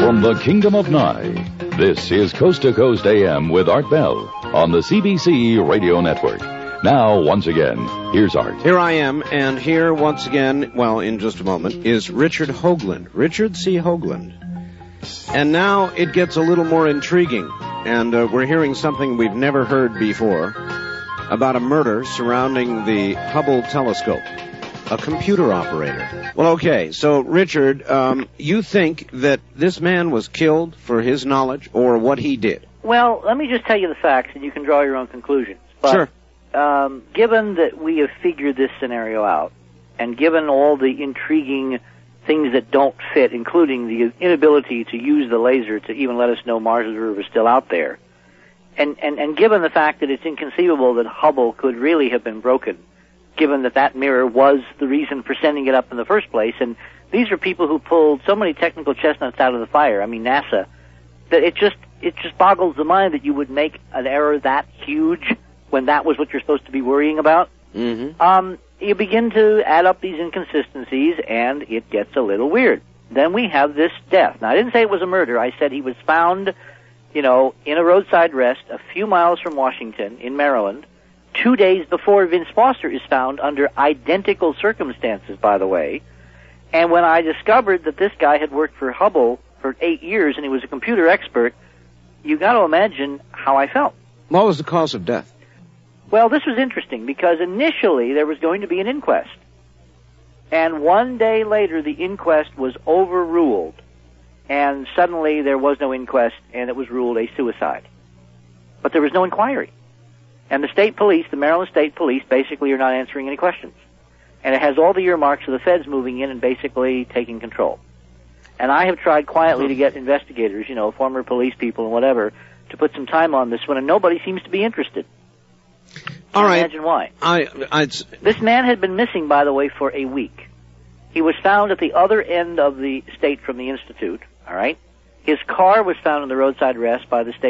from the Kingdom of Nye. This is Coast to Coast AM with Art Bell on the CBC Radio Network. Now, once again, here's Art. Here I am, and here once again, well, in just a moment, is Richard Hoagland. Richard C. Hoagland. And now it gets a little more intriguing, and we're hearing something we've never heard before about a murder surrounding the Hubble telescope. A computer operator. Well, okay, so Richard, you think that this man was killed for his knowledge or what he did? Well, let me just tell you the facts and you can draw your own conclusions. But, sure. Given that we have figured this scenario out, and given all the intriguing things that don't fit, including the inability to use the laser to even let us know Mars' River is still out there, and given the fact that it's inconceivable that Hubble could really have been broken, given that that mirror was the reason for sending it up in the first place. And these are people who pulled so many technical chestnuts out of the fire, I mean NASA, that it just boggles the mind that you would make an error that huge when that was what you're supposed to be worrying about. Mm-hmm. You begin to add up these inconsistencies, and it gets a little weird. Then we have this death. Now, I didn't say it was a murder. I said he was found, in a roadside rest a few miles from Washington in Maryland, 2 days before Vince Foster is found under identical circumstances, by the way. And when I discovered that this guy had worked for Hubble for 8 years and he was a computer expert, you got to imagine how I felt. What was the cause of death? Well, this was interesting because initially there was going to be an inquest. And 1 day later the inquest was overruled. And suddenly there was no inquest and it was ruled a suicide. But there was no inquiry. And the state police, the Maryland State Police, basically are not answering any questions. And it has all the earmarks of the feds moving in and basically taking control. And I have tried quietly to get investigators, former police people and whatever, to put some time on this one, and nobody seems to be interested. All right. Imagine why. This man had been missing, by the way, for a week. He was found at the other end of the state from the Institute, all right? His car was found in the roadside rest by the state